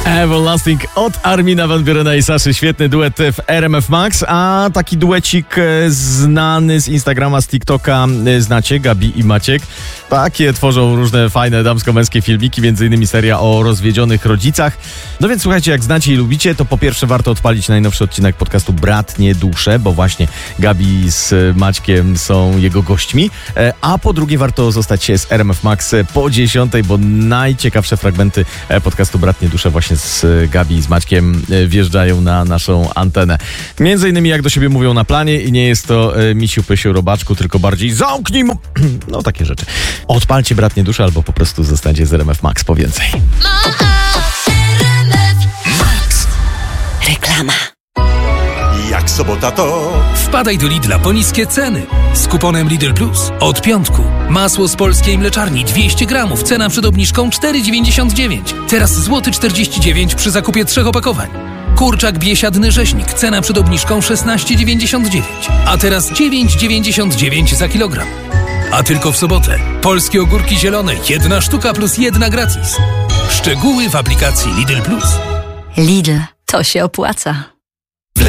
Everlasting od Armina van Burena i Saszy. Świetny duet w RMF Max, a taki duecik znany z Instagrama, z TikToka znacie, Gabi i Maciek. Takie tworzą różne fajne damsko-męskie filmiki, między innymi seria o rozwiedzionych rodzicach. No więc słuchajcie, jak znacie i lubicie, to po pierwsze warto odpalić najnowszy odcinek podcastu Bratnie Dusze, bo właśnie Gabi z Maćkiem są jego gośćmi, a po drugie warto zostać z RMF Max po 10, bo najciekawsze fragmenty podcastu Bratnie Dusze właśnie z Gabi i z Maćkiem wjeżdżają na naszą antenę. Między innymi jak do siebie mówią na planie i nie jest to misiu, pysiu, robaczku, tylko bardziej zamknij mu... No takie rzeczy. Odpalcie Bratnie Dusze albo po prostu zostańcie z RMF Max po więcej. Max. Reklama. Jak sobota to... Wpadaj do Lidla po niskie ceny. Z kuponem Lidl Plus. Od piątku. Masło z polskiej mleczarni 200 gramów. Cena przed obniżką 4,99. Teraz złoty 49 przy zakupie 3 opakowań. Kurczak biesiadny rzeźnik. Cena przed obniżką 16,99. A teraz 9,99 za kilogram. A tylko w sobotę. Polskie ogórki zielone. 1 sztuka plus 1 gratis. Szczegóły w aplikacji Lidl Plus. Lidl, to się opłaca.